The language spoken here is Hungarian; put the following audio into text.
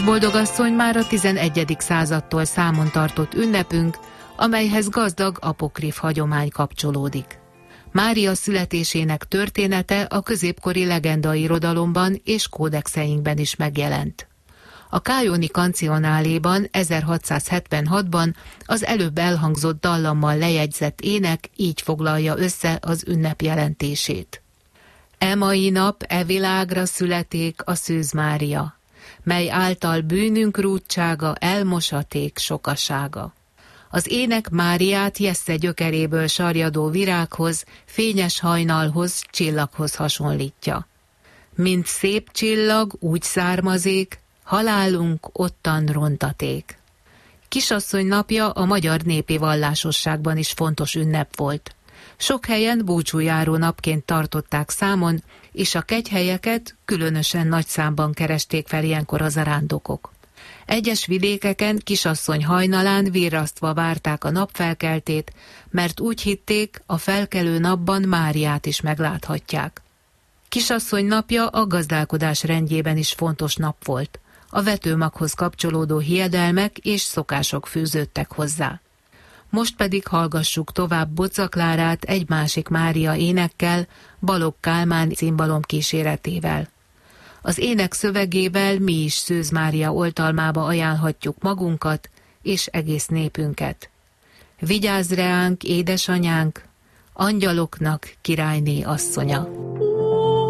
Boldogasszony már a 11. századtól számon tartott ünnepünk, amelyhez gazdag apokrif hagyomány kapcsolódik. Mária születésének története a középkori legendairodalomban és kódexeinkben is megjelent. A Kájoni Kancionáléban 1676-ban az előbb elhangzott dallammal lejegyzett ének így foglalja össze az ünnep jelentését. E mai nap e világra születik a Szűz Mária, mely által bűnünk rúdtsága elmosaték sokasága. Az ének Máriát Jessze gyökeréből sarjadó virághoz, fényes hajnalhoz, csillaghoz hasonlítja. Mint szép csillag úgy származék, halálunk ottan rontaték. Kisasszony napja a magyar népi vallásosságban is fontos ünnep volt. Sok helyen búcsújáró napként tartották számon, és a kegyhelyeket különösen nagy számban keresték fel ilyenkor a zarándokok. Egyes vidékeken Kisasszony hajnalán virrasztva várták a napfelkeltét, mert úgy hitték, a felkelő napban Máriát is megláthatják. Kisasszony napja a gazdálkodás rendjében is fontos nap volt. A vetőmaghoz kapcsolódó hiedelmek és szokások fűződtek hozzá. Most pedig hallgassuk tovább Boczak Klárát egy másik Mária énekkel, Balogh Kálmán cimbalom kíséretével. Az ének szövegével mi is Szűz Mária oltalmába ajánlhatjuk magunkat és egész népünket. Vigyázz reánk, édesanyánk, angyaloknak királyné asszonya!